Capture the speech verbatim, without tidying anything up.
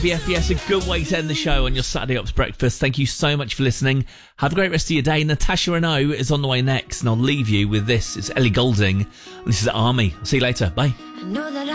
Yes, yes, a good way to end the show on your Saturday Ops breakfast. Thank you so much for listening. Have a great rest of your day. Natasha Renault is on the way next, and I'll leave you with this. It's Ellie Goulding, and this is Army. I'll see you later. Bye. I know that